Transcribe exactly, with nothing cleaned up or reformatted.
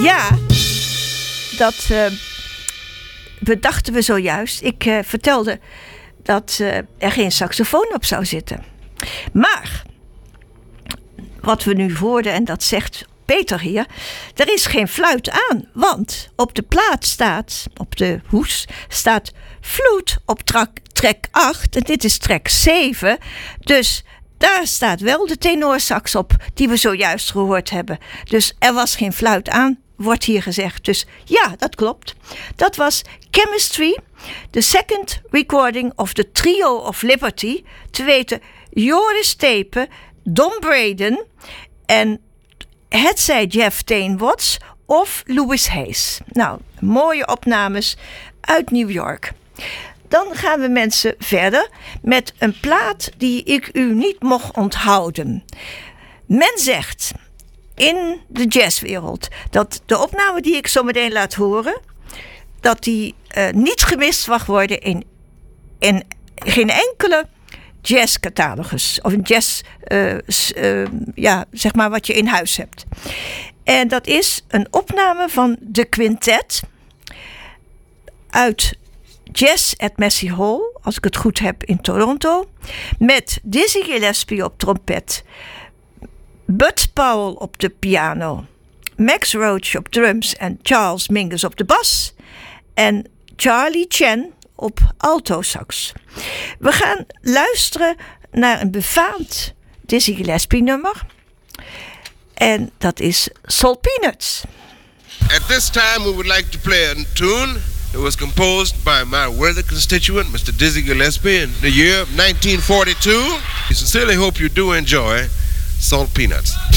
Ja, dat uh, bedachten we zojuist. Ik uh, vertelde dat uh, er geen saxofoon op zou zitten. Maar wat we nu hoorden, en dat zegt Peter hier, er is geen fluit aan. Want op de plaat staat, op de hoes, staat fluit op track, track acht. En dit is track zeven. Dus daar staat wel de tenorsax op die we zojuist gehoord hebben. Dus er was geen fluit aan, wordt hier gezegd. Dus ja, dat klopt. Dat was Chemistry, the second recording of the Trio of Liberty. Te weten Joris Tepe, Don Braden en het zij Jeff Tain Watts of Louis Hayes. Nou, mooie opnames uit New York. Dan gaan we mensen verder met een plaat die ik u niet mocht onthouden. Men zegt in de jazzwereld dat de opname die ik zo meteen laat horen, dat die uh, niet gemist mag worden in, in geen enkele jazzcatalogus of een jazz, uh, uh, ja, zeg maar wat je in huis hebt. En dat is een opname van de quintet uit Jazz at Massey Hall, als ik het goed heb, in Toronto, met Dizzy Gillespie op trompet, Bud Powell op de piano, Max Roach op drums en Charles Mingus op de bas en Charlie Chen op alto sax. We gaan luisteren naar een befaamd Dizzy Gillespie nummer en dat is Salt Peanuts. At this time we would like to play a tune that was composed by my worthy constituent, Mister Dizzy Gillespie, in the year of nineteen forty-two. We sincerely hope you do enjoy Salt Peanuts.